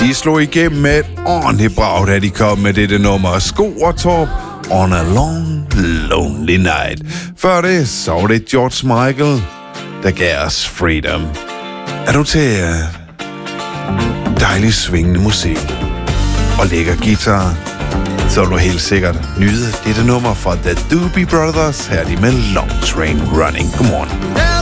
De slog igennem med et ordentligt brag, da de kom med dette nummer. Sko og Torp, On a Long Lonely Night. Før det, så var det George Michael, der gav os Freedom. Er du til dejlig svingende musik og lækker guitar, så vil du helt sikkert nyde dette nummer fra The Doobie Brothers. Her er de med Long Train Running. Godmorgen.